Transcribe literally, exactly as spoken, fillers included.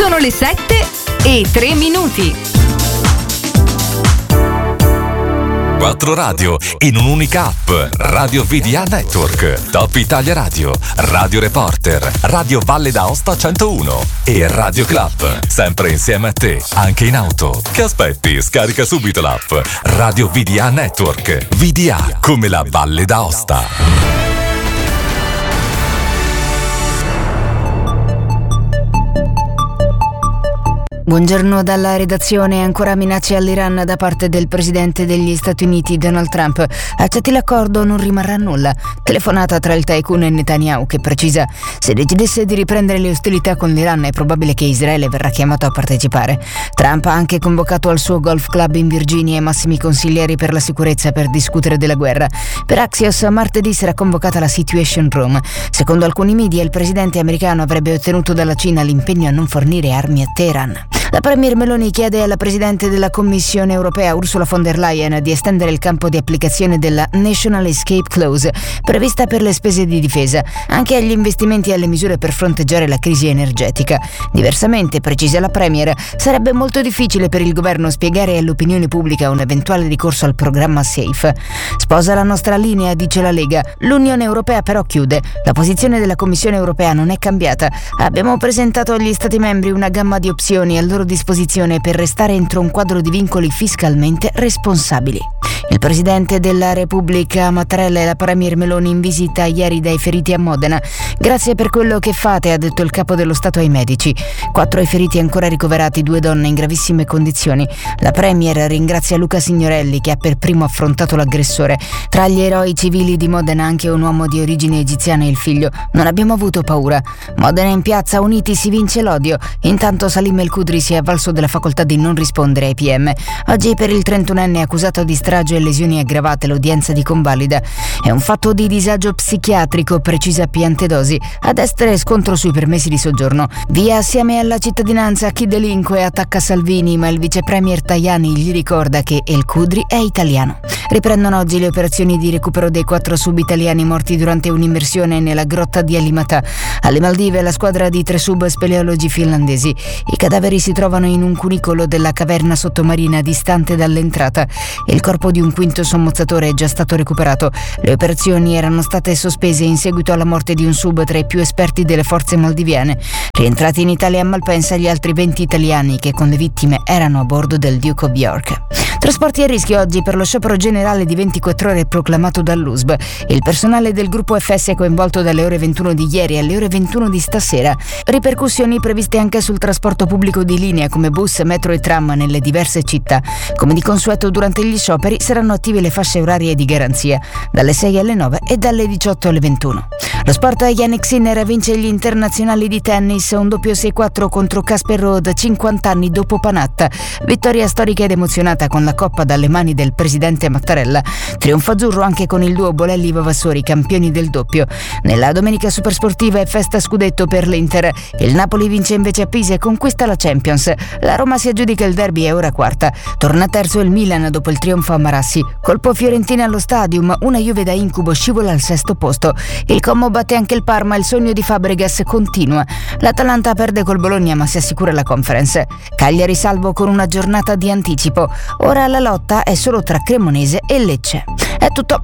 Sono le sette e tre minuti. Quattro radio in un'unica app. Radio V D A Network, Top Italia Radio, Radio Reporter, Radio Valle d'Aosta centouno e Radio Club. Sempre insieme a te, anche in auto. Che aspetti? Scarica subito l'app. Radio V D A Network. V D A come la Valle d'Aosta. Buongiorno dalla redazione. Ancora minacce all'Iran da parte del presidente degli Stati Uniti Donald Trump. Accetti l'accordo, non rimarrà nulla. Telefonata tra il tycoon e Netanyahu che precisa: se decidesse di riprendere le ostilità con l'Iran è probabile che Israele verrà chiamato a partecipare. Trump ha anche convocato al suo golf club in Virginia i massimi consiglieri per la sicurezza per discutere della guerra. Per Axios martedì sarà convocata la Situation Room. Secondo alcuni media il presidente americano avrebbe ottenuto dalla Cina l'impegno a non fornire armi a Teheran. La premier Meloni chiede alla presidente della Commissione europea Ursula von der Leyen di estendere il campo di applicazione della National Escape Clause prevista per le spese di difesa anche agli investimenti e alle misure per fronteggiare la crisi energetica. Diversamente, precisa la premier, sarebbe molto difficile per il governo spiegare all'opinione pubblica un eventuale ricorso al programma SAFE. Sposa la nostra linea, dice la Lega. L'Unione Europea però chiude. La posizione della Commissione Europea non è cambiata. Abbiamo presentato agli Stati membri una gamma di opzioni a loro disposizione per restare entro un quadro di vincoli fiscalmente responsabili. Il presidente della Repubblica Mattarella e la premier Meloni in visita ieri dai feriti a Modena. Grazie per quello che fate, ha detto il capo dello Stato ai medici. Quattro ai feriti ancora ricoverati, due donne in gravissime condizioni. La premier ringrazia Luca Signorelli che ha per primo affrontato l'aggressore. Tra gli eroi civili di Modena anche un uomo di origine egiziana e il figlio. Non abbiamo avuto paura. Modena in piazza, uniti si vince l'odio. Intanto Salim El Kudri si è avvalso della facoltà di non rispondere ai P M. Oggi per il trentunenne accusato di strage e lesioni aggravate l'udienza di convalida. È un fatto di disagio psichiatrico, precisa Piantedosi. Ad Estere scontro sui permessi di soggiorno. Via assieme alla cittadinanza chi delinque attacca Salvini, ma il vice premier Tajani gli ricorda che El Kudri è italiano. Riprendono oggi le operazioni di recupero dei quattro sub-italiani morti durante un'immersione nella grotta di Alimata. Alle Maldive la squadra di tre sub speleologi finlandesi. I cadaveri si trovano in un cunicolo della caverna sottomarina distante dall'entrata. Il corpo di un quinto sommozzatore è già stato recuperato. Le operazioni erano state sospese in seguito alla morte di un sub tra i più esperti delle forze maldiviane. Rientrati in Italia a Malpensa gli altri venti italiani che con le vittime erano a bordo del Duke of York. Trasporti a rischio oggi per lo sciopero generale di ventiquattro ore proclamato dall'U S B. Il personale del gruppo F S è coinvolto dalle ore ventuno di ieri alle ore ventuno di stasera. Ripercussioni previste anche sul trasporto pubblico di linea come bus, metro e tram nelle diverse città. Come di consueto durante gli scioperi saranno attive le fasce orarie di garanzia dalle sei alle nove e dalle diciotto alle ventuno. Lo sport, Jannik Sinner vince gli internazionali di tennis, un doppio sei quattro contro Casper Ruud cinquanta anni dopo Panatta. Vittoria storica ed emozionata con la coppa dalle mani del presidente Mattarella. Trionfo azzurro anche con il duo Bolelli-Vavassori, campioni del doppio. Nella domenica supersportiva è festa scudetto per l'Inter. Il Napoli vince invece a Pisa e conquista la Champions. La Roma si aggiudica il derby, è ora quarta. Torna terzo il Milan dopo il trionfo a Marassi. Colpo Fiorentina allo Stadium, una Juve da incubo scivola al sesto posto. Il Como batte anche il Parma, il sogno di Fabregas continua. L'Atalanta perde col Bologna ma si assicura la Conference. Cagliari salvo con una giornata di anticipo. Ora la lotta è solo tra Cremonese e Lecce. È tutto.